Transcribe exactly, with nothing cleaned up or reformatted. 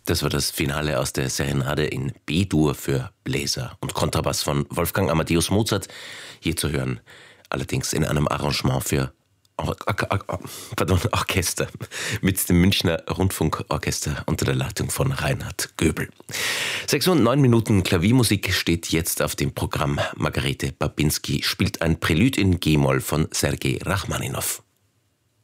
Das war das Finale aus der Serenade in B-Dur für Bläser und Kontrabass von Wolfgang Amadeus Mozart. Hier zu hören, allerdings in einem Arrangement für Or Or Or Pardon, Orchester mit dem Münchner Rundfunkorchester unter der Leitung von Reinhard Göbel. Sechs und neun Minuten Klaviermusik steht jetzt auf dem Programm. Margarete Babinski spielt ein Prälude in G-Moll von Sergei Rachmaninow.